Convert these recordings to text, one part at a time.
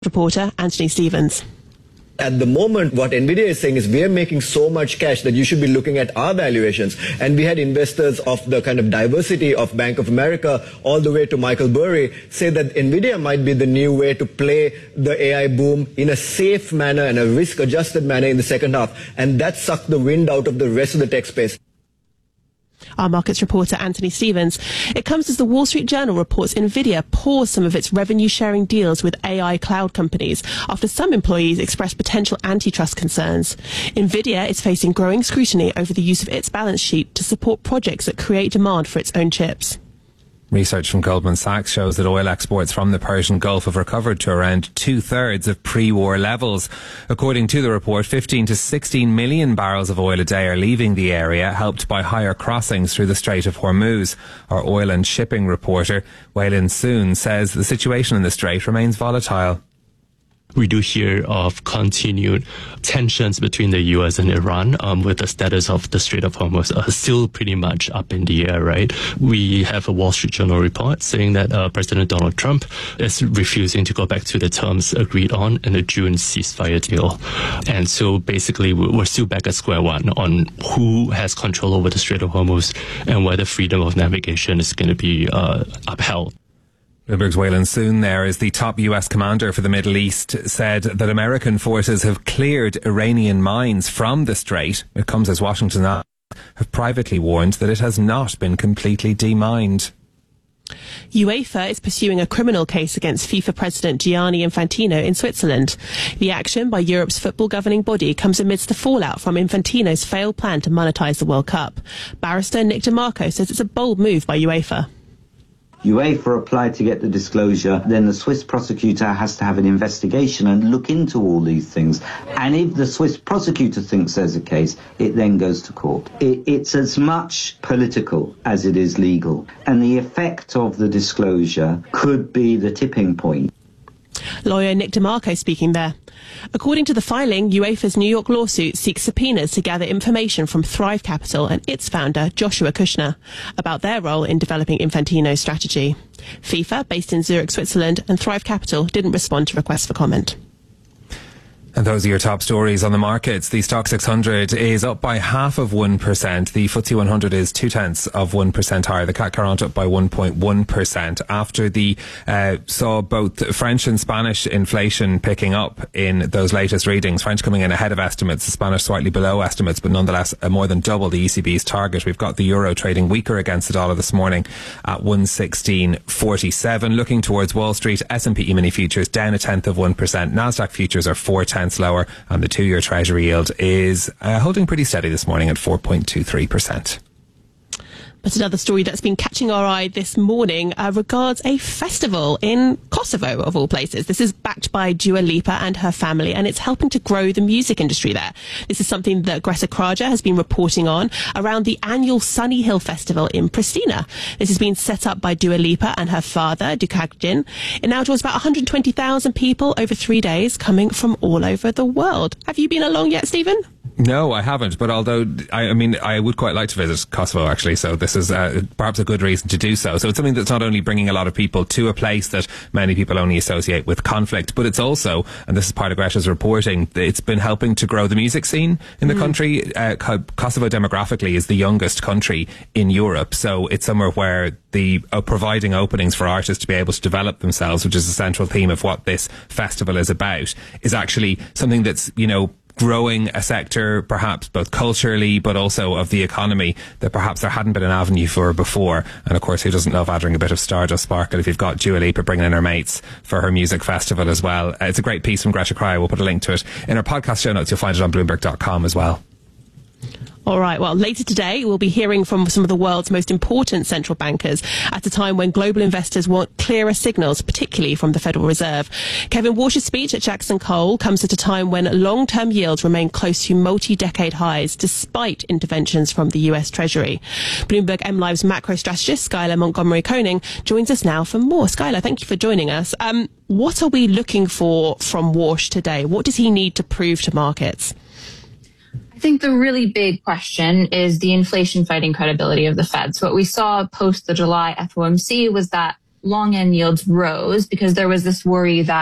Reporter Anthony Stevens. At the moment, what NVIDIA is saying is we are making so much cash that you should be looking at our valuations. And we had investors of the kind of diversity of Bank of America all the way to Michael Burry say that NVIDIA might be the new way to play the AI boom in a safe manner and a risk-adjusted manner in the second half. And that sucked the wind out of the rest of the tech space. Our markets reporter Anthony Stevens. It comes as the Wall Street Journal reports NVIDIA paused some of its revenue-sharing deals with AI cloud companies after some employees expressed potential antitrust concerns. NVIDIA is facing growing scrutiny over the use of its balance sheet to support projects that create demand for its own chips. Research from Goldman Sachs shows that oil exports from the Persian Gulf have recovered to around 2/3 of pre-war levels. According to the report, 15 to 16 million barrels of oil a day are leaving the area, helped by higher crossings through the Strait of Hormuz. Our oil and shipping reporter, Waylin Soon, says the situation in the Strait remains volatile. We do hear of continued tensions between the U.S. and Iran, with the status of the Strait of Hormuz still pretty much up in the air, right? We have a Wall Street Journal report saying that President Donald Trump is refusing to go back to the terms agreed on in the June ceasefire deal. And so basically we're still back at square one on who has control over the Strait of Hormuz and whether freedom of navigation is going to be upheld. Bloomberg's Waylon Soon there is the top US commander for the Middle East, said that American forces have cleared Iranian mines from the Strait. It comes as Washington have privately warned that it has not been completely demined. UEFA is pursuing a criminal case against FIFA President Gianni Infantino in Switzerland. The action by Europe's football governing body comes amidst the fallout from Infantino's failed plan to monetise the World Cup. Barrister Nick DeMarco says it's a bold move by UEFA. UEFA applied to get the disclosure, then the Swiss prosecutor has to have an investigation and look into all these things. And if the Swiss prosecutor thinks there's a case, it then goes to court. It's as much political as it is legal. And the effect of the disclosure could be the tipping point. Lawyer Nick DeMarco speaking there. According to the filing, UEFA's New York lawsuit seeks subpoenas to gather information from Thrive Capital and its founder, Joshua Kushner, about their role in developing Infantino's strategy. FIFA, based in Zurich, Switzerland, and Thrive Capital didn't respond to requests for comment. And those are your top stories on the markets. The Stock 600 is up by 0.5%. The FTSE 100 is 0.2% higher. The CAC 40 up by 1.1% after the saw both French and Spanish inflation picking up in those latest readings. French coming in ahead of estimates, the Spanish slightly below estimates, but nonetheless more than double the ECB's target. We've got the euro trading weaker against the dollar this morning at 116.47. Looking towards Wall Street, S&P E-mini futures down 0.1%. Nasdaq futures are 0.4 lower, and the 2-year Treasury yield is holding pretty steady this morning at 4.23%. But another story that's been catching our eye this morning regards a festival in Kosovo, of all places. This is backed by Dua Lipa and her family, and it's helping to grow the music industry there. This is something that Greta Kraja has been reporting on around the annual Sunny Hill Festival in Pristina. This has been set up by Dua Lipa and her father, Dukagin. It now draws about 120,000 people over 3 days, coming from all over the world. Have you been along yet, Stephen? No, I haven't, but although, I would quite like to visit Kosovo, actually, so this is perhaps a good reason to do so. So it's something that's not only bringing a lot of people to a place that many people only associate with conflict, but it's also, and this is part of Greta's reporting, it's been helping to grow the music scene in the country. Kosovo demographically is the youngest country in Europe, so it's somewhere where the providing openings for artists to be able to develop themselves, which is the central theme of what this festival is about, is actually something that's, growing a sector, perhaps both culturally but also of the economy, that perhaps there hadn't been an avenue for before. And of course, who doesn't love adding a bit of Stardust sparkle if you've got Dua Lipa bringing in her mates for her music festival as well. It's a great piece from Greta Kraja. We'll put a link to it in our podcast show notes. You'll find it on Bloomberg.com as well. All right, well, later today, we'll be hearing from some of the world's most important central bankers at a time when global investors want clearer signals, particularly from the Federal Reserve. Kevin Warsh's speech at Jackson Hole comes at a time when long-term yields remain close to multi-decade highs, despite interventions from the US Treasury. Bloomberg MLive's macro strategist, Skylar Montgomery Koning, joins us now for more. Skylar, thank you for joining us. What are we looking for from Warsh today? What does he need to prove to markets? I think the really big question is the inflation fighting credibility of the Fed. So what we saw post the July FOMC was that long end yields rose because there was this worry that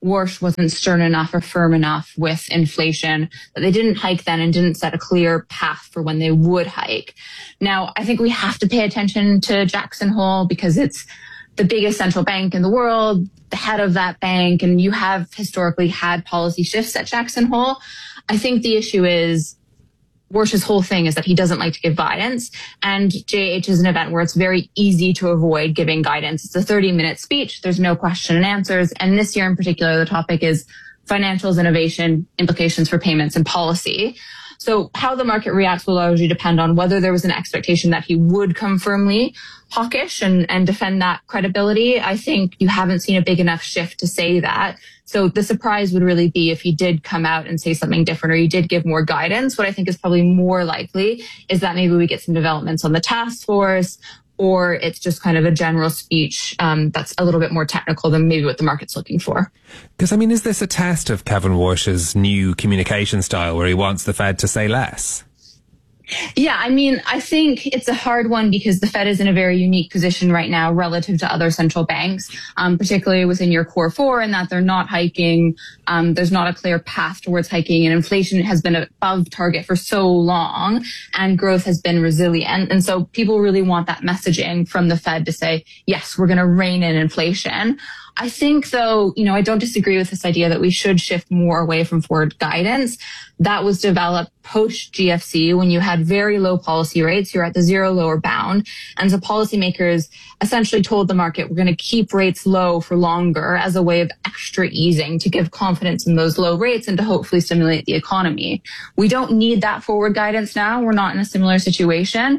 Warsh wasn't stern enough or firm enough with inflation, that they didn't hike then and didn't set a clear path for when they would hike. Now, I think we have to pay attention to Jackson Hole because it's the biggest central bank in the world, the head of that bank, and you have historically had policy shifts at Jackson Hole. I think the issue is Warsh's whole thing is that he doesn't like to give guidance, and JH is an event where it's very easy to avoid giving guidance. It's a 30-minute speech. There's no question and answers. And this year in particular, the topic is financials, innovation, implications for payments and policy. So how the market reacts will largely depend on whether there was an expectation that he would come firmly hawkish and defend that credibility. I think you haven't seen a big enough shift to say that. So the surprise would really be if he did come out and say something different or he did give more guidance. What I think is probably more likely is that maybe we get some developments on the task force, or it's just kind of a general speech that's a little bit more technical than maybe what the market's looking for. Because, I mean, is this a test of Kevin Warsh's new communication style where he wants the Fed to say less? Yeah, I mean, I think it's a hard one because the Fed is in a very unique position right now relative to other central banks, particularly within your core four, in that they're not hiking. There's not a clear path towards hiking, and inflation has been above target for so long, and growth has been resilient. And so people really want that messaging from the Fed to say, yes, we're going to rein in inflation. I think, though, I don't disagree with this idea that we should shift more away from forward guidance. That was developed post GFC when you had very low policy rates. You're at the zero lower bound. And so policymakers essentially told the market, we're going to keep rates low for longer as a way of extra easing to give confidence in those low rates and to hopefully stimulate the economy. We don't need that forward guidance now. We're not in a similar situation.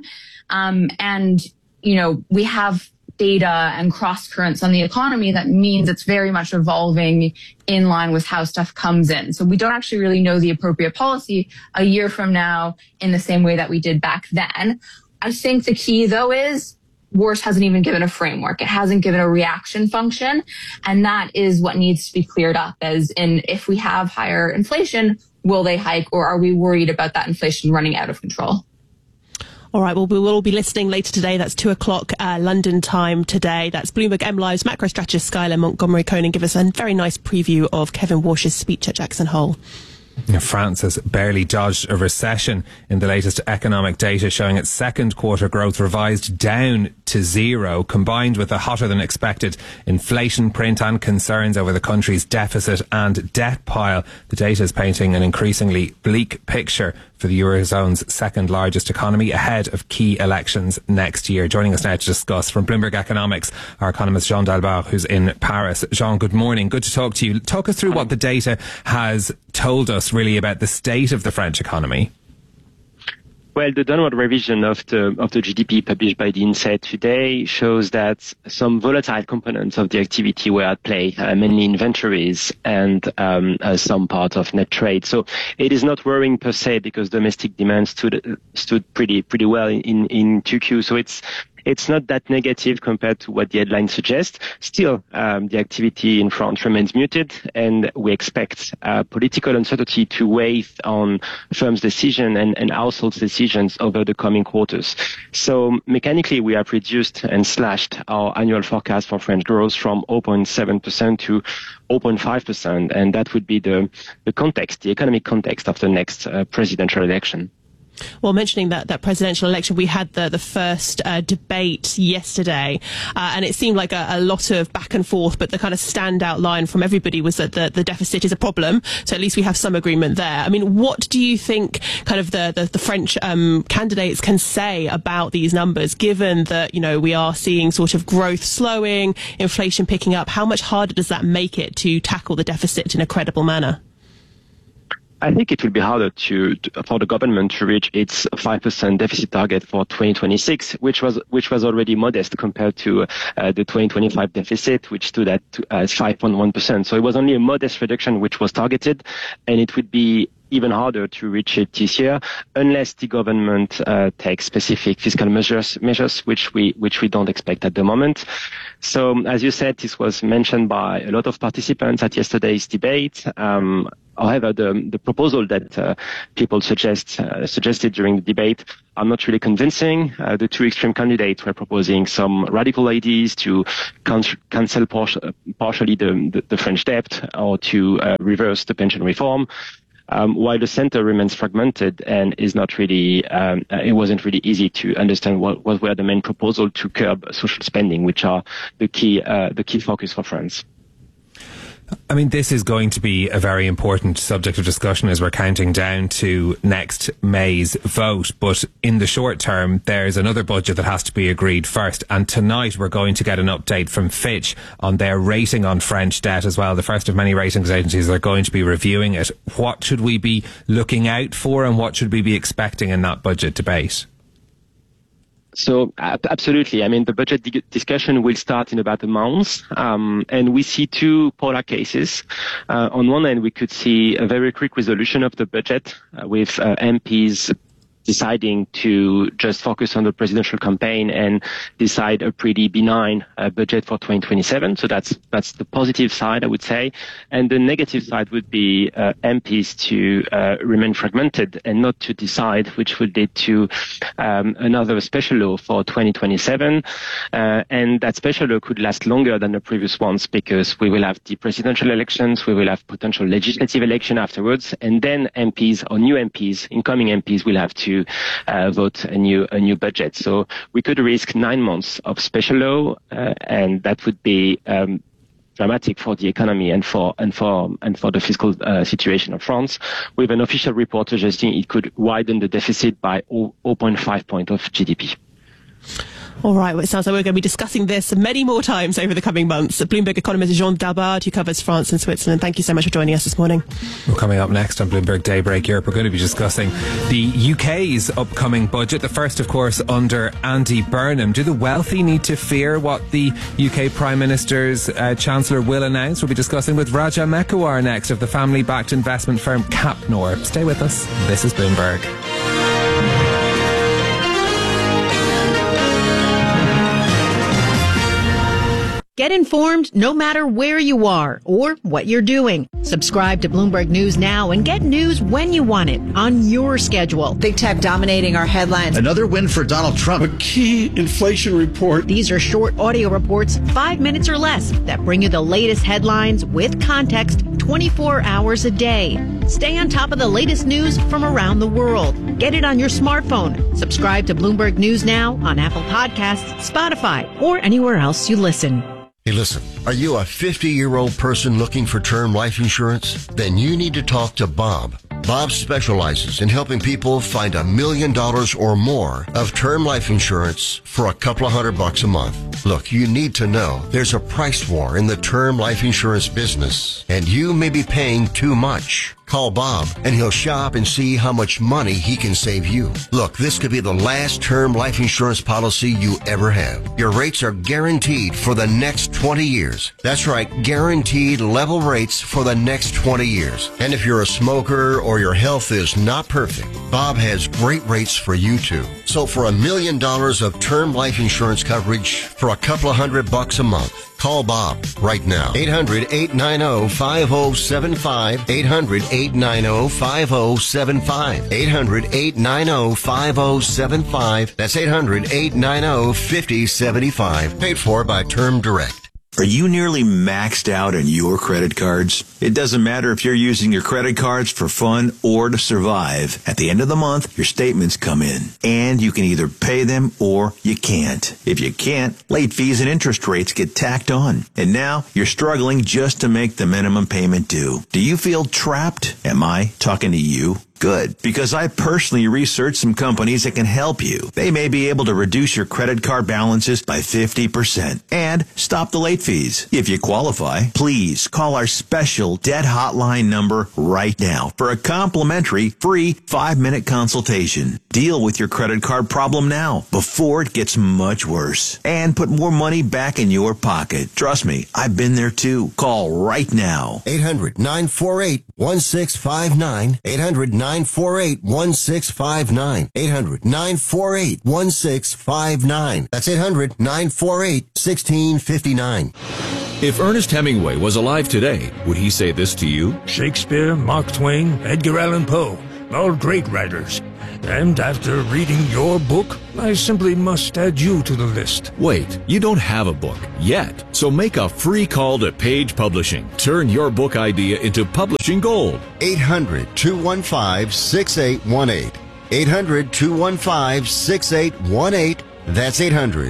We have data and cross currents on the economy that means it's very much evolving in line with how stuff comes in. So we don't actually really know the appropriate policy a year from now in the same way that we did back then. I think the key, though, is Warsh hasn't even given a framework. It hasn't given a reaction function. And that is what needs to be cleared up, as in, if we have higher inflation, will they hike, or are we worried about that inflation running out of control? All right, well, we will all be listening later today. That's 2:00 London time today. That's Bloomberg MLive's macro strategist Skylar Montgomery Conan give us a very nice preview of Kevin Warsh's speech at Jackson Hole. France has barely dodged a recession in the latest economic data, showing its second quarter growth revised down to zero, combined with a hotter than expected inflation print and concerns over the country's deficit and debt pile. The data is painting an increasingly bleak picture for the Eurozone's second largest economy ahead of key elections next year. Joining us now to discuss from Bloomberg Economics, our economist Jean Dalbar, who's in Paris. Jean, good morning. Good to talk to you. Talk us through what the data has told us really about the state of the French economy. Well, the downward revision of the GDP published by the INSEE today shows that some volatile components of the activity were at play, mainly inventories and some part of net trade. So it is not worrying per se because domestic demand stood pretty well in 2Q. So it's not that negative compared to what the headline suggests. Still, the activity in France remains muted, and we expect political uncertainty to weigh on firms' decision and households' decisions over the coming quarters. So mechanically, we have reduced and slashed our annual forecast for French growth from 0.7% to 0.5%, and that would be the context, the economic context of the next presidential election. Well, mentioning that presidential election, we had the first debate yesterday, and it seemed like a lot of back and forth, but the kind of standout line from everybody was that the deficit is a problem. So at least we have some agreement there. I mean, what do you think kind of the French candidates can say about these numbers, given that, we are seeing sort of growth slowing, inflation picking up? How much harder does that make it to tackle the deficit in a credible manner? I think it will be harder for the government to reach its 5% deficit target for 2026, which was already modest compared to the 2025 deficit, which stood at 5.1%. So it was only a modest reduction which was targeted, and it would be even harder to reach it this year unless the government takes specific fiscal measures which we don't expect at the moment. So as you said, this was mentioned by a lot of participants at yesterday's debate. However, the proposal that people suggested during the debate are not really convincing. The two extreme candidates were proposing some radical ideas to cancel partially the French debt or to reverse the pension reform. While the center remains fragmented and is not really, it wasn't really easy to understand what were the main proposals to curb social spending, which are the key focus for France. I mean, this is going to be a very important subject of discussion as we're counting down to next May's vote. But in the short term, there's another budget that has to be agreed first. And tonight we're going to get an update from Fitch on their rating on French debt as well. The first of many ratings agencies are going to be reviewing it. What should we be looking out for and what should we be expecting in that budget debate? So absolutely. I mean, the budget discussion will start in about a month, and we see two polar cases. On one end, we could see a very quick resolution of the budget with MPs deciding to just focus on the presidential campaign and decide a pretty benign budget for 2027. So that's the positive side, I would say. And the negative side would be MPs to remain fragmented and not to decide, which would lead to another special law for 2027. And that special law could last longer than the previous ones because we will have the presidential elections, we will have potential legislative election afterwards, and then MPs or new MPs, incoming MPs, will have to vote a new budget. So we could risk 9 months of special law, and that would be dramatic for the economy and for the fiscal situation of France. With an official report suggesting it could widen the deficit by 0.5 point of GDP. All right, well, it sounds like we're going to be discussing this many more times over the coming months. Bloomberg economist Jean Dalbard, who covers France and Switzerland, thank you so much for joining us this morning. Well, coming up next on Bloomberg Daybreak Europe, we're going to be discussing the UK's upcoming budget. The first, of course, under Andy Burnham. Do the wealthy need to fear what the UK Prime Minister's Chancellor will announce? We'll be discussing with Raja Mekawar next of the family-backed investment firm Capnor. Stay with us. This is Bloomberg. Get informed no matter where you are or what you're doing. Subscribe to Bloomberg News now and get news when you want it on your schedule. Big tech dominating our headlines. Another win for Donald Trump. A key inflation report. These are short audio reports, 5 minutes or less, that bring you the latest headlines with context 24 hours a day. Stay on top of the latest news from around the world. Get it on your smartphone. Subscribe to Bloomberg News now on Apple Podcasts, Spotify, or anywhere else you listen. Hey, listen, are you a 50-year-old person looking for term life insurance? Then you need to talk to Bob. Bob specializes in helping people find $1 million or more of term life insurance for a couple of $100 a month. Look, you need to know there's a price war in the term life insurance business, and you may be paying too much. Call Bob, and he'll shop and see how much money he can save you. Look, this could be the last term life insurance policy you ever have. Your rates are guaranteed for the next 20 years. That's right, guaranteed level rates for the next 20 years. And if you're a smoker or your health is not perfect, Bob has great rates for you too. So for $1 million of term life insurance coverage for a couple of $100 a month, call Bob right now. 800-890-5075. 800-890-5075. 800-890-5075. That's 800-890-5075. Paid for by Term Direct. Are you nearly maxed out on your credit cards? It doesn't matter if you're using your credit cards for fun or to survive. At the end of the month, your statements come in, and you can either pay them or you can't. If you can't, late fees and interest rates get tacked on. And now you're struggling just to make the minimum payment due. Do you feel trapped? Am I talking to you? Good, because I personally researched some companies that can help you. They may be able to reduce your credit card balances by 50% and stop the late fees. If you qualify, please call our special debt hotline number right now for a complimentary free 5-minute consultation. Deal with your credit card problem now before it gets much worse and put more money back in your pocket. Trust me, I've been there too. Call right now. 800-948-1659. 800-948-1659. 800-948-1659. That's 800-948-1659. If Ernest Hemingway was alive today, would he say this to you? Shakespeare, Mark Twain, Edgar Allan Poe, all great writers. And after reading your book, I simply must add you to the list. Wait, you don't have a book yet. So make a free call to Page Publishing. Turn your book idea into publishing gold. 800-215-6818. 800-215-6818. That's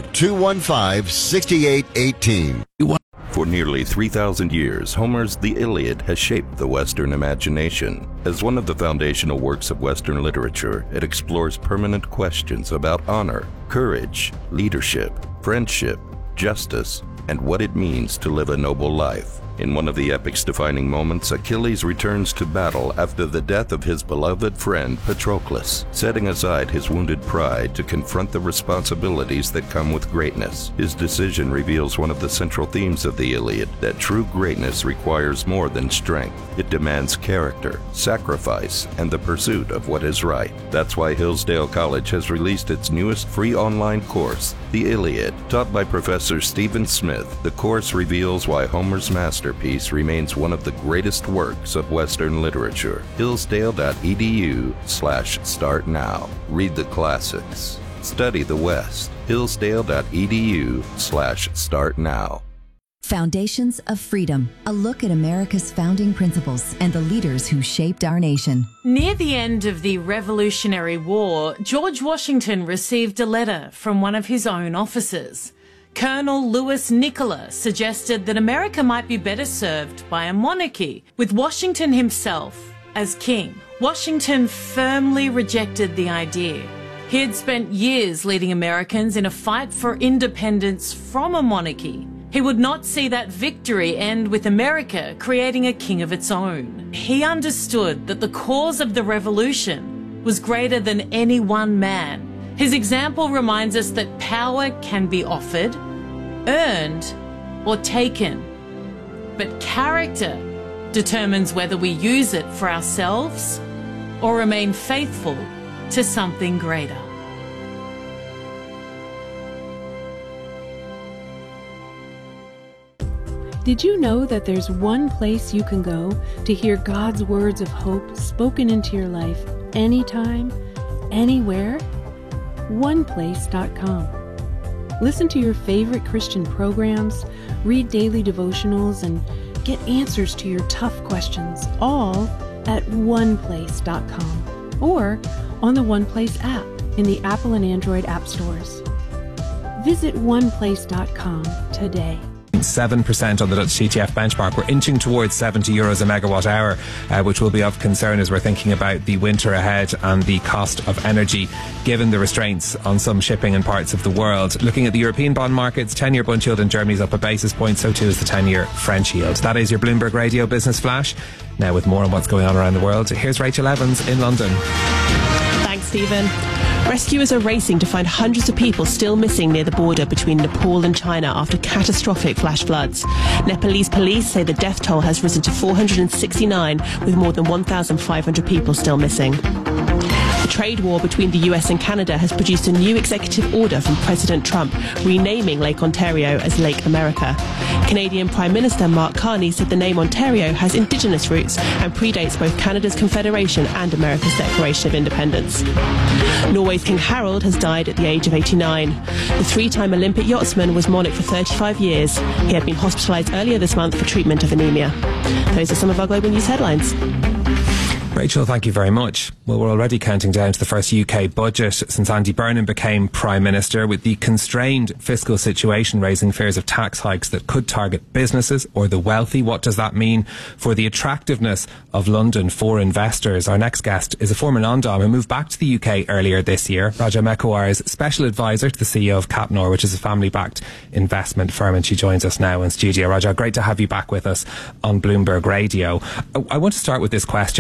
800-215-6818. For nearly 3,000 years, Homer's The Iliad has shaped the Western imagination. As one of the foundational works of Western literature, it explores permanent questions about honor, courage, leadership, friendship, justice, and what it means to live a noble life. In one of the epic's defining moments, Achilles returns to battle after the death of his beloved friend Patroclus, setting aside his wounded pride to confront the responsibilities that come with greatness. His decision reveals one of the central themes of the Iliad, that true greatness requires more than strength. It demands character, sacrifice, and the pursuit of what is right. That's why Hillsdale College has released its newest free online course, The Iliad. Taught by Professor Stephen Smith, the course reveals why Homer's masterpiece remains one of the greatest works of Western literature. Hillsdale.edu/start now. Read the classics. Study the West. Hillsdale.edu/start now. Foundations of Freedom, a look at America's founding principles and the leaders who shaped our nation. Near the end of the Revolutionary War, George Washington received a letter from one of his own officers. Colonel Louis Nicola suggested that America might be better served by a monarchy, with Washington himself as king. Washington firmly rejected the idea. He had spent years leading Americans in a fight for independence from a monarchy. He would not see that victory end with America creating a king of its own. He understood that the cause of the revolution was greater than any one man. His example reminds us that power can be offered, earned, or taken. But character determines whether we use it for ourselves or remain faithful to something greater. Did you know that there's one place you can go to hear God's words of hope spoken into your life anytime, anywhere? OnePlace.com. Listen to your favorite Christian programs, read daily devotionals, and get answers to your tough questions, all at OnePlace.com or on the OnePlace app in the Apple and Android app stores. Visit OnePlace.com today. 7% on the Dutch TTF benchmark. We're inching towards 70 euros a megawatt hour, which will be of concern as we're thinking about the winter ahead and the cost of energy, given the restraints on some shipping in parts of the world. Looking at the European bond markets, 10-year bund yield in Germany is up a basis point, so too is the 10-year French yield. That is your Bloomberg Radio Business Flash. Now with more on what's going on around the world, here's Rachel Evans in London. Thanks, Stephen. Rescuers are racing to find hundreds of people still missing near the border between Nepal and China after catastrophic flash floods. Nepalese police say the death toll has risen to 469, with more than 1,500 people still missing. The trade war between the US and Canada has produced a new executive order from President Trump renaming Lake Ontario as Lake America. Canadian Prime Minister Mark Carney said the name Ontario has Indigenous roots and predates both Canada's Confederation and America's Declaration of Independence. Norway's King Harald has died at the age of 89. The three-time Olympic yachtsman was monarch for 35 years. He had been hospitalised earlier this month for treatment of anemia. Those are some of our global news headlines. Rachel, thank you very much. Well, we're already counting down to the first UK budget since Andy Burnham became Prime Minister, with the constrained fiscal situation raising fears of tax hikes that could target businesses or the wealthy. What does that mean for the attractiveness of London for investors? Our next guest is a former non-Dom who moved back to the UK earlier this year. Raja Mekwar is Special Advisor to the CEO of Capnor, which is a family-backed investment firm, and she joins us now in studio. Raja, great to have you back with us on Bloomberg Radio. I want to start with this question of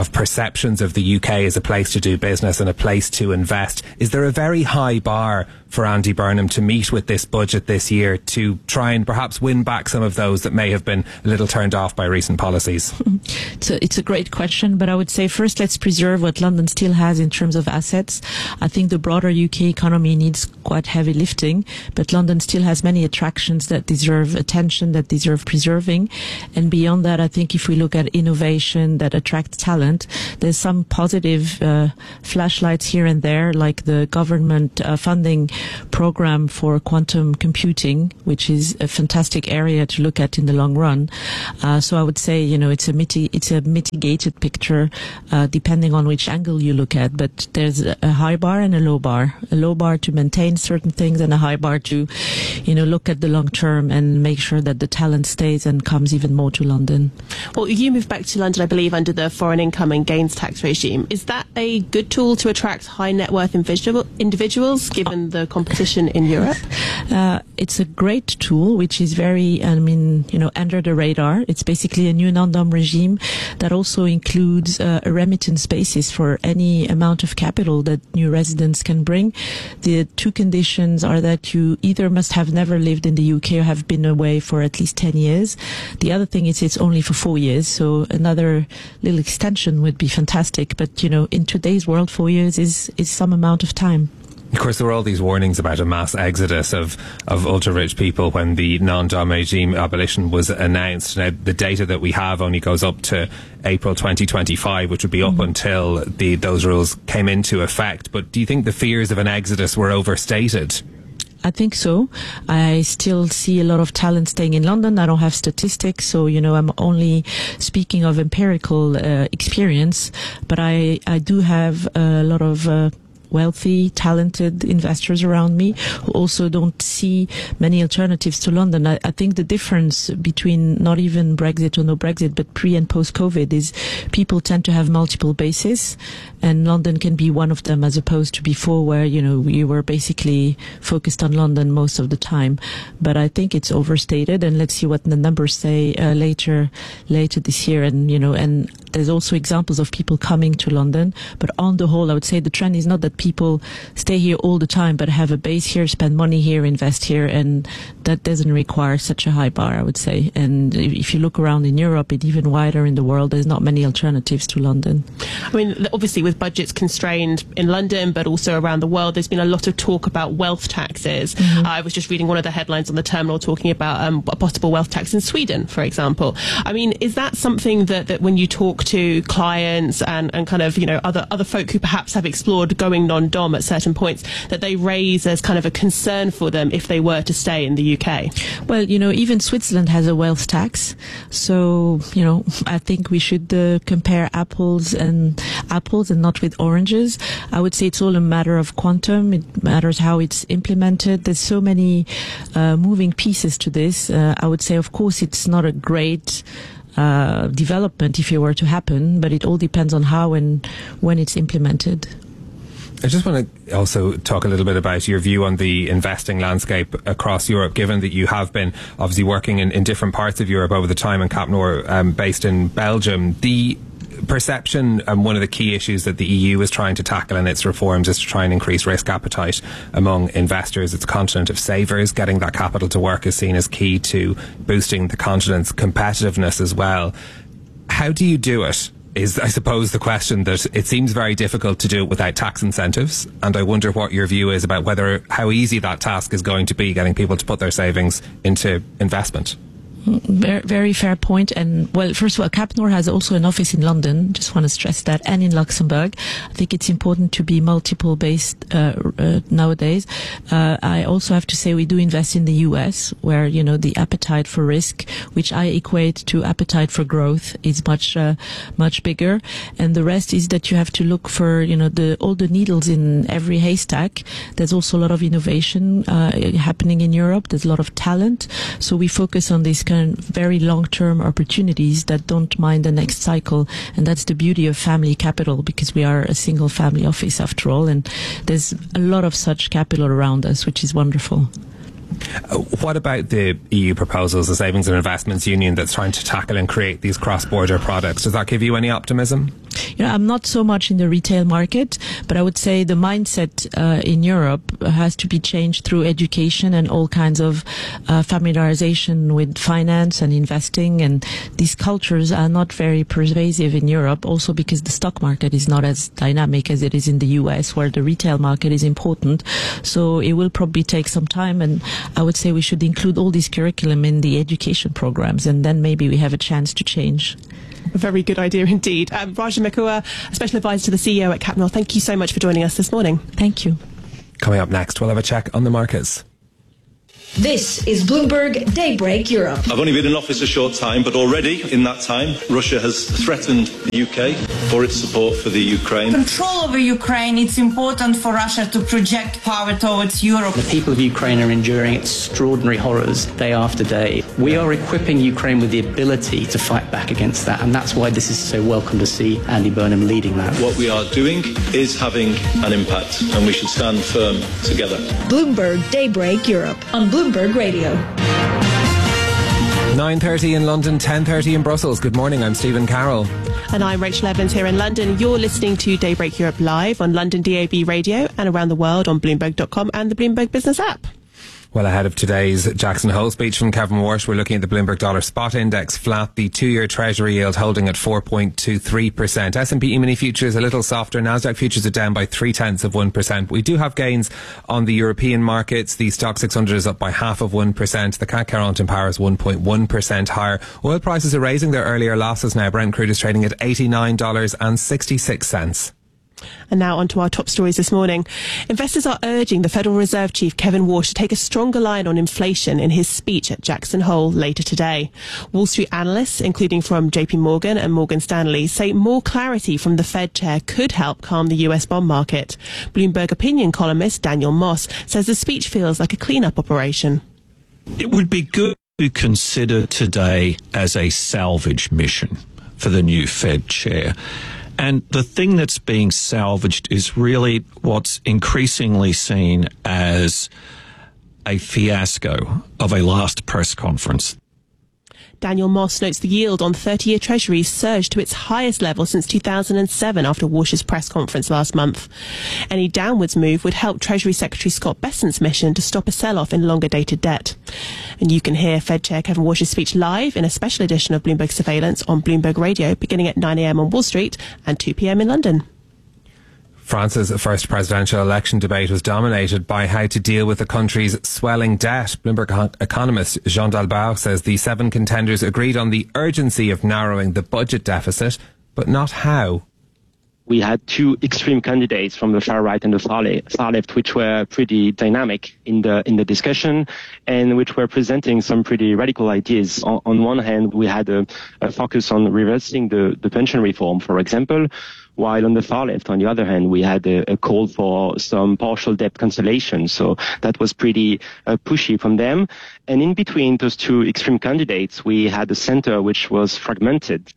of perceptions of the UK as a place to do business and a place to invest. Is there a very high bar for Andy Burnham to meet with this budget this year to try and perhaps win back some of those that may have been a little turned off by recent policies? It's a great question, but I would say first let's preserve what London still has in terms of assets. I think the broader UK economy needs quite heavy lifting, but London still has many attractions that deserve attention, that deserve preserving. And beyond that, I think if we look at innovation that attracts talent, there's some positive flashlights here and there, like the government funding program for quantum computing, which is a fantastic area to look at in the long run. So I would say, it's a mitigated picture, depending on which angle you look at. But there's a high bar and a low bar. A low bar to maintain certain things, and a high bar to, look at the long term and make sure that the talent stays and comes even more to London. Well, you moved back to London, I believe, under the foreign income and gains tax regime. Is that a good tool to attract high net worth individuals, given the competition in Europe? It's a great tool, which is very, under the radar. It's basically a new non-dom regime that also includes a remittance basis for any amount of capital that new residents can bring. The two conditions are that you either must have never lived in the UK or have been away for at least 10 years. The other thing is it's only for 4 years, so another little extension would be fantastic. But, in today's world, 4 years is some amount of time. Of course, there were all these warnings about a mass exodus of ultra-rich people when the non-dom regime abolition was announced. Now, the data that we have only goes up to April 2025, which would be up until those rules came into effect. But do you think the fears of an exodus were overstated? I think so. I still see a lot of talent staying in London. I don't have statistics, so, I'm only speaking of empirical experience. But I do have a lot of wealthy, talented investors around me who also don't see many alternatives to London. I think the difference between not even Brexit or no Brexit, but pre and post-COVID is people tend to have multiple bases, and London can be one of them, as opposed to before where, we were basically focused on London most of the time. But I think it's overstated, and let's see what the numbers say later this year. And, and there's also examples of people coming to London. But on the whole, I would say the trend is not that people stay here all the time, but have a base here, spend money here, invest here, and that doesn't require such a high bar, I would say. And if you look around in Europe and even wider in the world, there's not many alternatives to London. I mean, obviously with budgets constrained in London, but also around the world, there's been a lot of talk about wealth taxes. I was just reading one of the headlines on the Terminal talking about a possible wealth tax in Sweden, for example. I mean, is that something that when you talk to clients and kind of, other folk who perhaps have explored going non-dom at certain points, that they raise as kind of a concern for them if they were to stay in the UK? Well, even Switzerland has a wealth tax. So, I think we should compare apples and not with oranges. I would say it's all a matter of quantum. It matters how it's implemented. There's so many moving pieces to this. I would say, of course, it's not a great development if it were to happen, but it all depends on how and when it's implemented. I just want to also talk a little bit about your view on the investing landscape across Europe, given that you have been obviously working in different parts of Europe over the time, and CapNor based in Belgium. The perception, and one of the key issues that the EU is trying to tackle in its reforms, is to try and increase risk appetite among investors. It's a continent of savers. Getting that capital to work is seen as key to boosting the continent's competitiveness as well. How do you do it? Is, I suppose, the question. That it seems very difficult to do it without tax incentives, and I wonder what your view is about how easy that task is going to be, getting people to put their savings into investment. Very, very fair point. And well, first of all, CapNor has also an office in London. Just want to stress that, and in Luxembourg. I think it's important to be multiple based nowadays. I also have to say we do invest in the US, where the appetite for risk, which I equate to appetite for growth, is much bigger. And the rest is that you have to look for all the needles in every haystack. There's also a lot of innovation happening in Europe. There's a lot of talent. So we focus on these kind of very long-term opportunities that don't mind the next cycle. And that's the beauty of family capital, because we are a single family office after all. And there's a lot of such capital around us, which is wonderful. What about the EU proposals, the Savings and Investments Union, that's trying to tackle and create these cross-border products? Does that give you any optimism? I'm not so much in the retail market, but I would say the mindset in Europe has to be changed through education and all kinds of familiarization with finance and investing. And these cultures are not very pervasive in Europe, also because the stock market is not as dynamic as it is in the US, where the retail market is important. So it will probably take some time, and I would say we should include all this curriculum in the education programs, and then maybe we have a chance to change. A very good idea indeed. Raja Mekua, Special Advisor to the CEO at CapNorth, thank you so much for joining us this morning. Thank you. Coming up next, we'll have a check on the markets. This is Bloomberg Daybreak Europe. I've only been in office a short time, but already in that time, Russia has threatened the UK for its support for the Ukraine. Control over Ukraine, it's important for Russia to project power towards Europe. The people of Ukraine are enduring extraordinary horrors day after day. We are equipping Ukraine with the ability to fight back against that, and that's why this is so welcome to see Andy Burnham leading that. What we are doing is having an impact, and we should stand firm together. Bloomberg Daybreak Europe on Bloomberg Radio. 9:30 in London, 10:30 in Brussels. Good morning, I'm Stephen Carroll. And I'm Rachel Evans here in London. You're listening to Daybreak Europe live on London DAB radio and around the world on Bloomberg.com and the Bloomberg Business app. Well, ahead of today's Jackson Hole speech from Kevin Walsh, we're looking at the Bloomberg Dollar Spot Index flat, the 2-year Treasury yield holding at 4.23%. S&P E-mini futures a little softer. Nasdaq futures are down by 0.3%. We do have gains on the European markets. The Stock 600 is up by 0.5%. The CAC 40 in Paris 1.1% higher. Oil prices are raising their earlier losses now. Brent crude is trading at $89.66. And now on to our top stories this morning. Investors are urging the Federal Reserve Chief Kevin Walsh to take a stronger line on inflation in his speech at Jackson Hole later today. Wall Street analysts, including from JP Morgan and Morgan Stanley, say more clarity from the Fed chair could help calm the US bond market. Bloomberg opinion columnist Daniel Moss says the speech feels like a clean-up operation. It would be good to consider today as a salvage mission for the new Fed chair. And the thing that's being salvaged is really what's increasingly seen as a fiasco of a last press conference. Daniel Moss notes the yield on 30-year Treasuries surged to its highest level since 2007 after Walsh's press conference last month. Any downwards move would help Treasury Secretary Scott Bessent's mission to stop a sell-off in longer-dated debt. And you can hear Fed Chair Kevin Walsh's speech live in a special edition of Bloomberg Surveillance on Bloomberg Radio beginning at 9 a.m. on Wall Street and 2 p.m. in London. France's first presidential election debate was dominated by how to deal with the country's swelling debt. Bloomberg economist Jean Dalbard says the 7 contenders agreed on the urgency of narrowing the budget deficit, but not how. We had 2 extreme candidates from the far right and the far left, which were pretty dynamic in the discussion and which were presenting some pretty radical ideas. On one hand, we had a focus on reversing the pension reform, for example, while on the far left, on the other hand, we had a call for some partial debt cancellation. So that was pretty pushy from them. And in between those 2 extreme candidates, we had a center which was fragmented.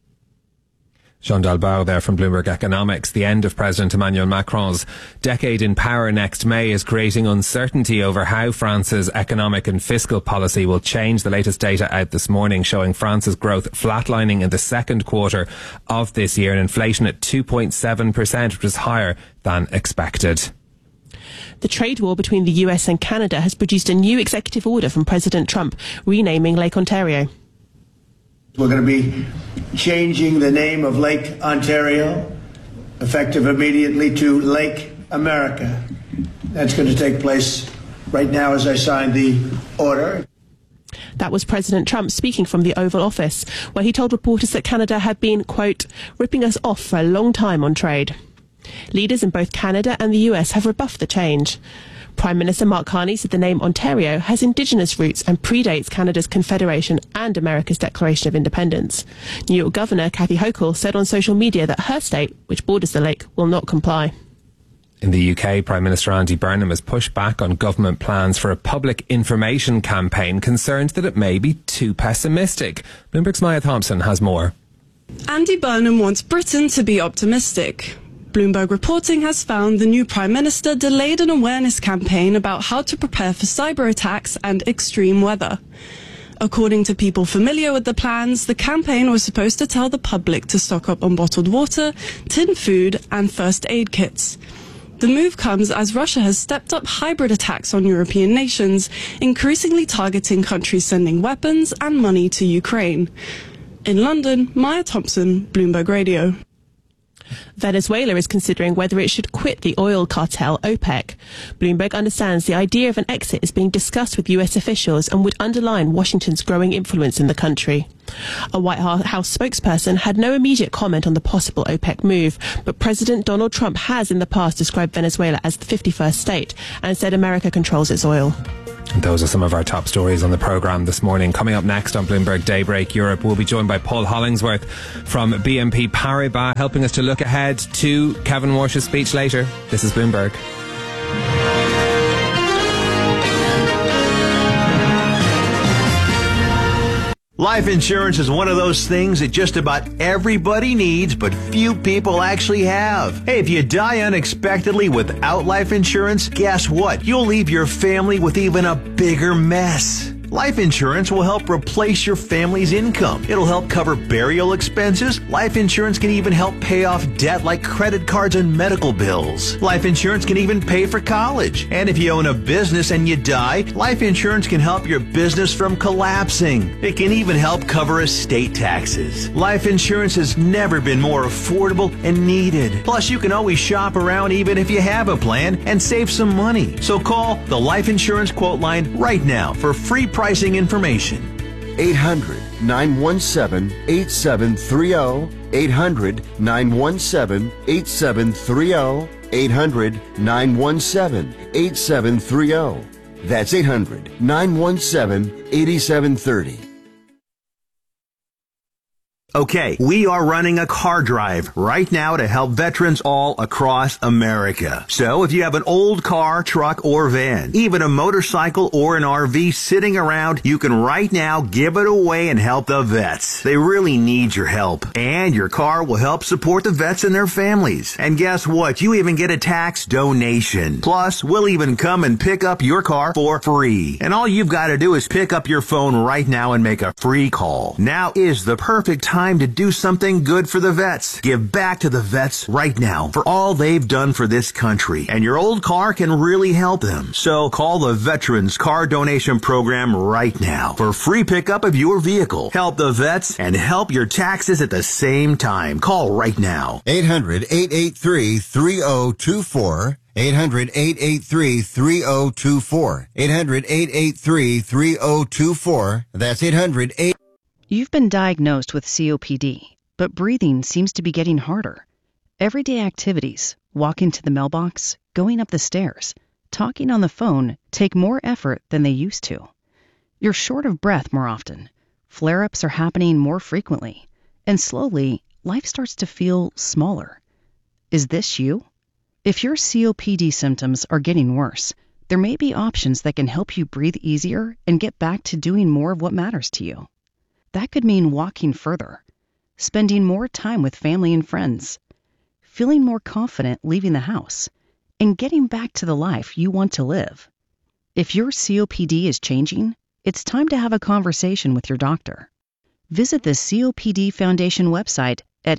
Jean Dalbard there from Bloomberg Economics. The end of President Emmanuel Macron's decade in power next May is creating uncertainty over how France's economic and fiscal policy will change. The latest data out this morning showing France's growth flatlining in the second quarter of this year and inflation at 2.7%, which is higher than expected. The trade war between the US and Canada has produced a new executive order from President Trump renaming Lake Ontario. We're going to be changing the name of Lake Ontario, effective immediately, to Lake America. That's going to take place right now as I sign the order. That was President Trump speaking from the Oval Office, where he told reporters that Canada had been, quote, ripping us off for a long time on trade. Leaders in both Canada and the US have rebuffed the change. Prime Minister Mark Carney said the name Ontario has Indigenous roots and predates Canada's Confederation and America's Declaration of Independence. New York Governor Kathy Hochul said on social media that her state, which borders the lake, will not comply. In the UK, Prime Minister Andy Burnham has pushed back on government plans for a public information campaign, concerned that it may be too pessimistic. Bloomberg's Maya Thompson has more. Andy Burnham wants Britain to be optimistic. Bloomberg reporting has found the new Prime Minister delayed an awareness campaign about how to prepare for cyber attacks and extreme weather. According to people familiar with the plans, the campaign was supposed to tell the public to stock up on bottled water, tinned food, and first aid kits. The move comes as Russia has stepped up hybrid attacks on European nations, increasingly targeting countries sending weapons and money to Ukraine. In London, Maya Thompson, Bloomberg Radio. Venezuela is considering whether it should quit the oil cartel OPEC. Bloomberg understands the idea of an exit is being discussed with US officials and would underline Washington's growing influence in the country. A White House spokesperson had no immediate comment on the possible OPEC move, but President Donald Trump has in the past described Venezuela as the 51st state and said America controls its oil. Those are some of our top stories on the programme this morning. Coming up next on Bloomberg Daybreak Europe, we'll be joined by Paul Hollingsworth from BNP Paribas, helping us to look ahead to Kevin Walsh's speech later. This is Bloomberg. Life insurance is one of those things that just about everybody needs, but few people actually have. Hey, if you die unexpectedly without life insurance, guess what? You'll leave your family with even a bigger mess. Life insurance will help replace your family's income. It'll help cover burial expenses. Life insurance can even help pay off debt like credit cards and medical bills. Life insurance can even pay for college. And if you own a business and you die, life insurance can help your business from collapsing. It can even help cover estate taxes. Life insurance has never been more affordable and needed. Plus, you can always shop around even if you have a plan and save some money. So call the Life Insurance Quote Line right now for free pricing information. 800-917-8730. 800-917-8730. 800-917-8730. That's 800-917-8730. Okay, we are running a car drive right now to help veterans all across America. So if you have an old car, truck, or van, even a motorcycle or an RV sitting around, you can right now give it away and help the vets. They really need your help. And your car will help support the vets and their families. And guess what? You even get a tax donation. Plus, we'll even come and pick up your car for free. And all you've got to do is pick up your phone right now and make a free call. Now is the perfect time to do something good for the vets. Give back to the vets right now for all they've done for this country. And your old car can really help them. So call the Veterans Car Donation Program right now for free pickup of your vehicle. Help the vets and help your taxes at the same time. Call right now. 800-883-3024. 800-883-3024. 800-883-3024. That's 800-8... You've been diagnosed with COPD, but breathing seems to be getting harder. Everyday activities, walking to the mailbox, going up the stairs, talking on the phone take more effort than they used to. You're short of breath more often. Flare-ups are happening more frequently. And slowly, life starts to feel smaller. Is this you? If your COPD symptoms are getting worse, there may be options that can help you breathe easier and get back to doing more of what matters to you. That could mean walking further, spending more time with family and friends, feeling more confident leaving the house, and getting back to the life you want to live. If your COPD is changing, it's time to have a conversation with your doctor. Visit the COPD Foundation website at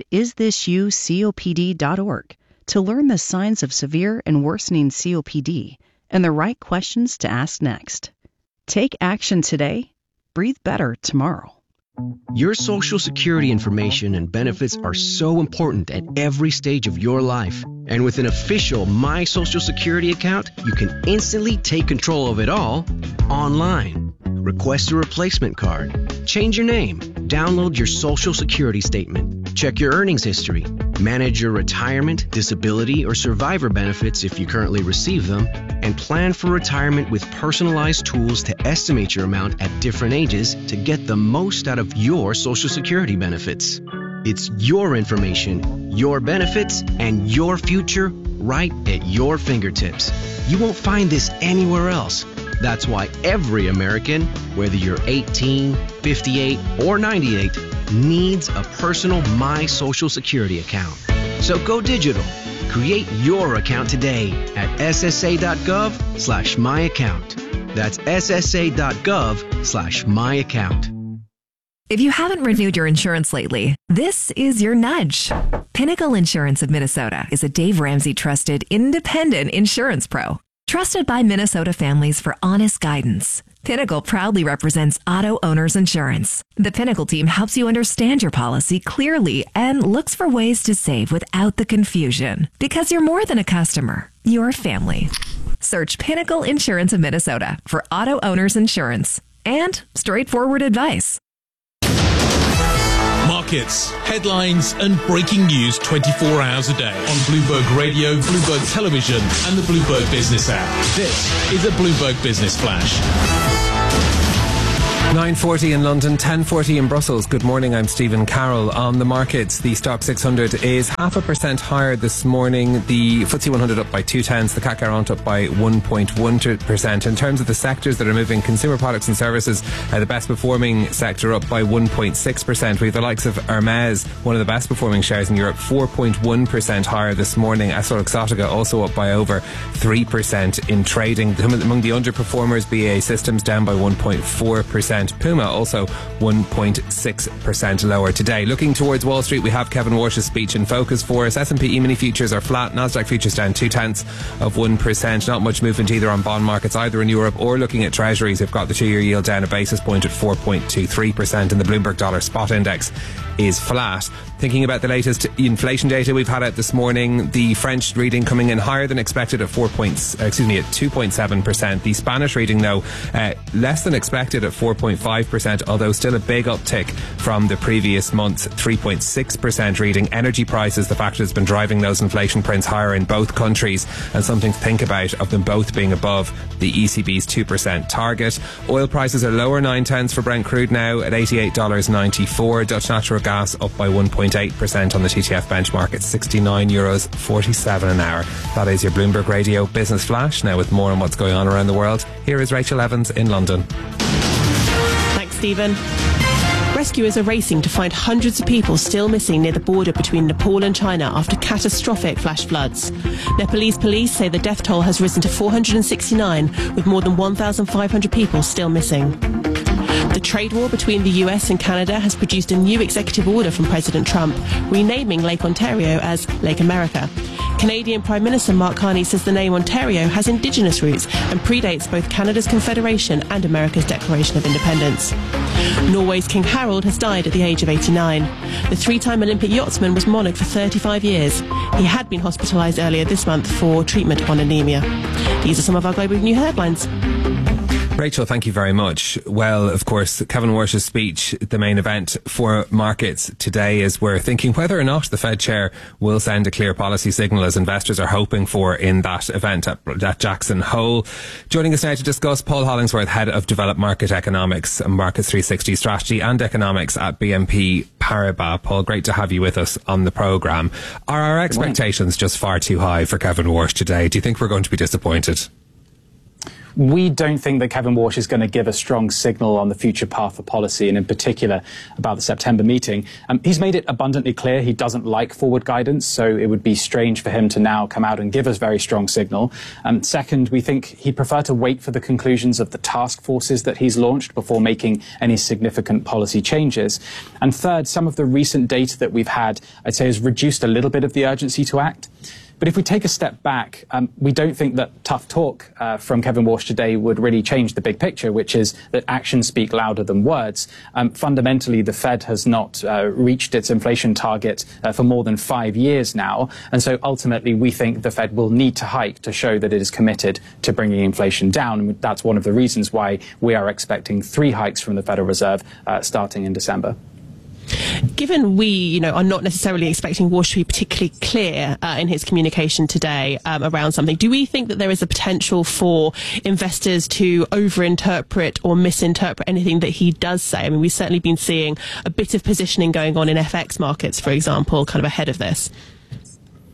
isthisyoucopd.org to learn the signs of severe and worsening COPD and the right questions to ask next. Take action today. Breathe better tomorrow. Your Social Security information and benefits are so important at every stage of your life. And with an official My Social Security account, you can instantly take control of it all online. Request a replacement card, change your name, download your Social Security statement, check your earnings history, manage your retirement, disability, or survivor benefits if you currently receive them, and plan for retirement with personalized tools to estimate your amount at different ages to get the most out of your Social Security benefits. It's your information, your benefits, and your future right at your fingertips. You won't find this anywhere else. That's why every American, whether you're 18, 58, or 98, needs a personal My Social Security account. So go digital. Create your account today at ssa.gov/myaccount. That's ssa.gov/myaccount. If you haven't renewed your insurance lately, this is your nudge. Pinnacle Insurance of Minnesota is a Dave Ramsey trusted independent insurance pro, trusted by Minnesota families for honest guidance. Pinnacle proudly represents auto owners insurance. The Pinnacle team helps you understand your policy clearly and looks for ways to save without the confusion. Because you're more than a customer, you're a family. Search Pinnacle Insurance of Minnesota for auto owners insurance and straightforward advice. Markets, headlines and breaking news 24 hours a day on Bloomberg Radio, Bloomberg Television and the Bloomberg Business app. This is a Bloomberg Business Flash. 9:40 in London, 10:40 in Brussels. Good morning, I'm Stephen Carroll. On the markets, the Stock 600 is 0.5% higher this morning. The FTSE 100 up by 0.2, the CAC 40 up by 1.1%. In terms of the sectors that are moving, consumer products and services, the best performing sector up by 1.6%. We have the likes of Hermes, one of the best performing shares in Europe, 4.1% higher this morning. EssilOxottica also up by over 3% in trading. Among the underperformers, BAE Systems down by 1.4%. Puma also 1.6% lower today. Looking towards Wall Street, we have Kevin Warsh's speech in focus for us. S&P E-mini futures are flat. Nasdaq futures down 0.2%. Not much movement either on bond markets, either in Europe or looking at treasuries. We've got the 2-year yield down a basis point at 4.23%, and the Bloomberg Dollar Spot Index is flat. Thinking about the latest inflation data we've had out this morning, the French reading coming in higher than expected at 2.7%. The Spanish reading, though, less than expected at 4.5%, although still a big uptick from the previous month's 3.6% reading. Energy prices, the factor that's been driving those inflation prints higher in both countries, and something to think about of them both being above the ECB's 2% target. Oil prices are lower 0.9 for Brent crude now at $88.94. Dutch natural gas up by 1.8% on the TTF benchmark at €69.47 an hour. That is your Bloomberg Radio Business Flash. Now with more on what's going on around the world, here is Rachel Evans in London. Thanks, Stephen. Rescuers are racing to find hundreds of people still missing near the border between Nepal and China after catastrophic flash floods. Nepalese police say the death toll has risen to 469, with more than 1,500 people still missing. The trade war between the US and Canada has produced a new executive order from President Trump, renaming Lake Ontario as Lake America. Canadian Prime Minister Mark Carney says the name Ontario has Indigenous roots and predates both Canada's Confederation and America's Declaration of Independence. Norway's King Harald has died at the age of 89. The 3-time Olympic yachtsman was monarch for 35 years. He had been hospitalised earlier this month for treatment on anemia. These are some of our global news headlines. Rachel, thank you very much. Well, of course, Kevin Warsh's speech, the main event for markets today, is we're thinking whether or not the Fed chair will send a clear policy signal, as investors are hoping for in that event at Jackson Hole. Joining us now to discuss, Paul Hollingsworth, Head of Developed Market Economics and Markets 360 Strategy and Economics at BNP Paribas. Paul, great to have you with us on the programme. Are our expectations just far too high for Kevin Warsh today? Do you think we're going to be disappointed? We don't think that Kevin Warsh is going to give a strong signal on the future path for policy, and in particular about the September meeting. He's made it abundantly clear he doesn't like forward guidance, so it would be strange for him to now come out and give us very strong signal. Second, we think he'd prefer to wait for the conclusions of the task forces that he's launched before making any significant policy changes. And third, some of the recent data that we've had, I'd say, has reduced a little bit of the urgency to act. But if we take a step back, we don't think that tough talk from Kevin Warsh today would really change the big picture, which is that actions speak louder than words. Fundamentally, the Fed has not reached its inflation target for more than 5 years now. And so ultimately, we think the Fed will need to hike to show that it is committed to bringing inflation down. And that's one of the reasons why we are expecting 3 hikes from the Federal Reserve starting in December. Given we, are not necessarily expecting Warsh to be particularly clear in his communication today around something, do we think that there is a potential for investors to overinterpret or misinterpret anything that he does say? I mean, we've certainly been seeing a bit of positioning going on in FX markets, for example, kind of ahead of this.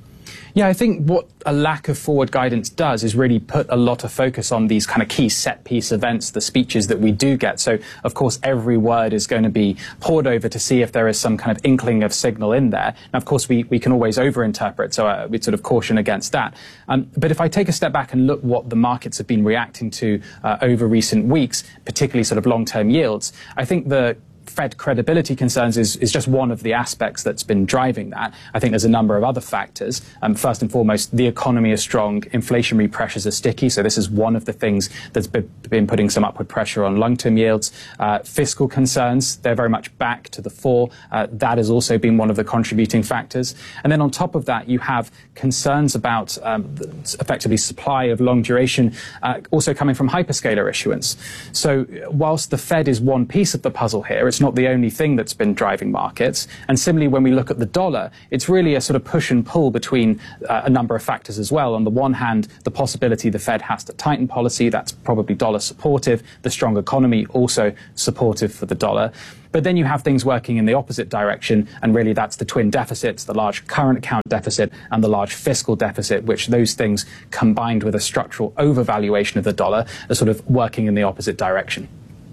Yeah, I think what a lack of forward guidance does is really put a lot of focus on these kind of key set-piece events, the speeches that we do get. So, of course, every word is going to be pored over to see if there is some kind of inkling of signal in there. Now, of course, we can always overinterpret, so we'd sort of caution against that. But if I take a step back and look what the markets have been reacting to over recent weeks, particularly sort of long-term yields, I think the Fed credibility concerns is just one of the aspects that's been driving that. I think there's a number of other factors. First and foremost, the economy is strong, inflationary pressures are sticky, so this is one of the things that's been putting some upward pressure on long-term yields. Fiscal concerns, they're very much back to the fore. That has also been one of the contributing factors. And then on top of that, you have concerns about effectively supply of long duration also coming from hyperscaler issuance. So whilst the Fed is one piece of the puzzle here, it's not the only thing that's been driving markets. And similarly, when we look at the dollar, it's really a sort of push and pull between a number of factors as well. On the one hand, the possibility the Fed has to tighten policy, that's probably dollar supportive. The strong economy also supportive for the dollar. But then you have things working in the opposite direction, and really that's the twin deficits, the large current account deficit and the large fiscal deficit, which those things combined with a structural overvaluation of the dollar are sort of working in the opposite direction.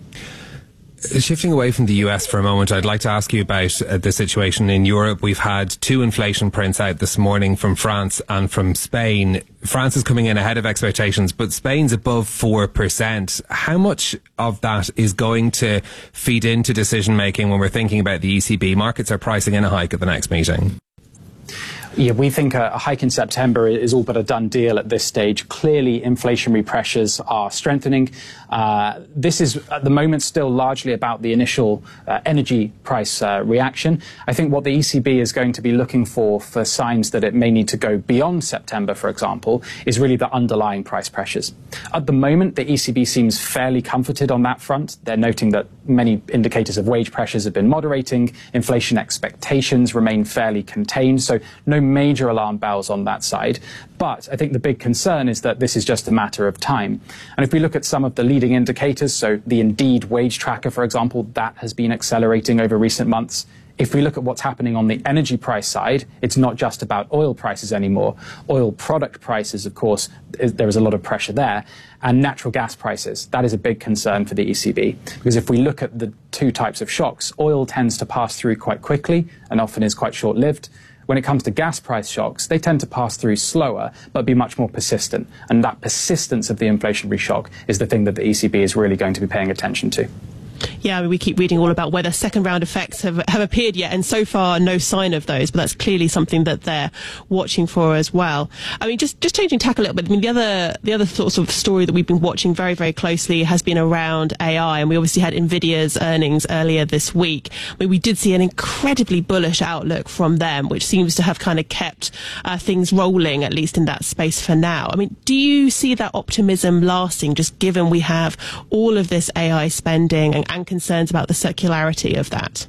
Shifting away from the US for a moment, I'd like to ask you about the situation in Europe. We've had 2 inflation prints out this morning from France and from Spain. France is coming in ahead of expectations, but Spain's above 4%. How much of that is going to feed into decision making when we're thinking about the ECB? Markets are pricing in a hike at the next meeting. Yeah, we think a hike in September is all but a done deal at this stage. Clearly, inflationary pressures are strengthening. This is, at the moment, still largely about the initial energy price reaction. I think what the ECB is going to be looking for signs that it may need to go beyond September, for example, is really the underlying price pressures. At the moment, the ECB seems fairly comforted on that front. They're noting that many indicators of wage pressures have been moderating. Inflation expectations remain fairly contained, so no major alarm bells on that side. But I think the big concern is that this is just a matter of time. And if we look at some of the leading indicators, so the Indeed wage tracker, for example, that has been accelerating over recent months. If we look at what's happening on the energy price side, it's not just about oil prices anymore. Oil product prices, of course, there is a lot of pressure there. And natural gas prices, that is a big concern for the ECB. Because if we look at the two types of shocks, oil tends to pass through quite quickly and often is quite short-lived. When it comes to gas price shocks, they tend to pass through slower, but be much more persistent. And that persistence of the inflationary shock is the thing that the ECB is really going to be paying attention to. Yeah, I mean, we keep reading all about whether second round effects have appeared yet, and so far no sign of those, but that's clearly something that they're watching for as well. I mean, just changing tack a little bit, I mean, the other sort of story that we've been watching very, very closely has been around AI, and we obviously had Nvidia's earnings earlier this week. I mean, we did see an incredibly bullish outlook from them, which seems to have kind of kept things rolling, at least in that space for now. I mean, do you see that optimism lasting, just given we have all of this AI spending and concerns about the circularity of that?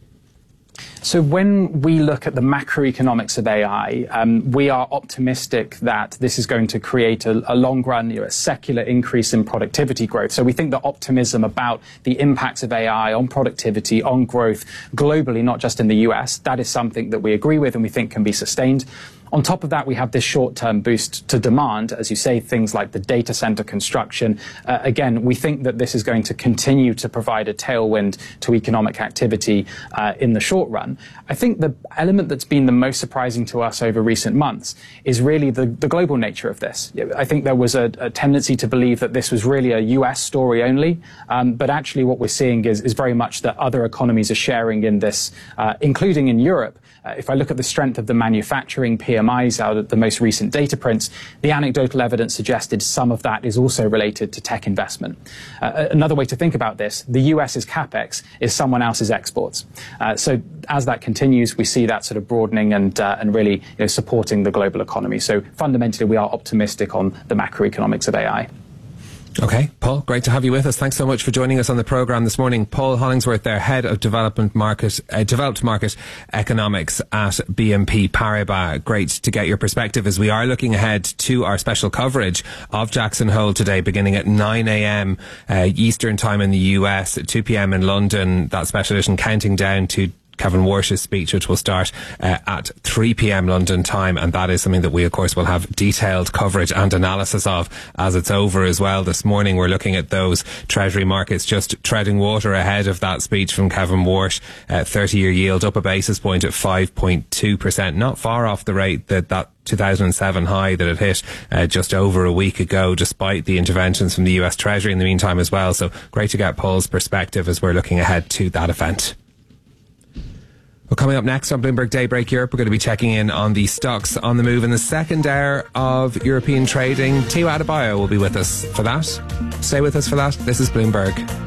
So when we look at the macroeconomics of AI, we are optimistic that this is going to create a long run, a secular increase in productivity growth. So we think the optimism about the impacts of AI on productivity, on growth globally, not just in the US, that is something that we agree with and we think can be sustained. On top of that, we have this short-term boost to demand, as you say, things like the data center construction. Again, we think that this is going to continue to provide a tailwind to economic activity in the short run. I think the element that's been the most surprising to us over recent months is really the global nature of this. I think there was a tendency to believe that this was really a US story only, but actually what we're seeing is very much that other economies are sharing in this, including in Europe. If I look at the strength of the manufacturing PMIs out of the most recent data prints, the anecdotal evidence suggested some of that is also related to tech investment. Another way to think about this, the US's capex is someone else's exports. So as that continues, we see that sort of broadening and really supporting the global economy. So fundamentally, we are optimistic on the macroeconomics of AI. Okay, Paul, great to have you with us. Thanks so much for joining us on the programme this morning. Paul Hollingsworth, their Head of Developed Market Economics at BNP Paribas. Great to get your perspective as we are looking ahead to our special coverage of Jackson Hole today, beginning at 9 a.m. Eastern Time in the US, at 2 p.m. in London. That special edition counting down to Kevin Warsh's speech, which will start at 3 p.m. London time, and that is something that we, of course, will have detailed coverage and analysis of as it's over as well. This morning we're looking at those Treasury markets just treading water ahead of that speech from Kevin Warsh. 30-year yield up a basis point at 5.2%, not far off the rate that 2007 high that it hit just over a week ago, despite the interventions from the US Treasury in the meantime as well. So great to get Paul's perspective as we're looking ahead to that event. Well, coming up next on Bloomberg Daybreak Europe, we're going to be checking in on the stocks on the move in the second hour of European trading. Tio Adebayo will be with us for that. Stay with us for that. This is Bloomberg.